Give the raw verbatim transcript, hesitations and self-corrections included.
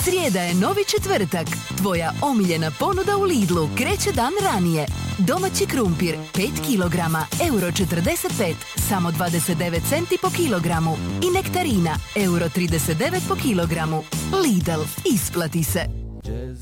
Srijeda je novi četvrtak. Tvoja omiljena ponuda u Lidlu kreće dan ranije. Domaći krumpir pet kilograma, euro četrdeset pet, samo dvadeset devet centi po kilogramu. I nektarina, euro trideset devet po kilogramu. Lidl, isplati se. Jazz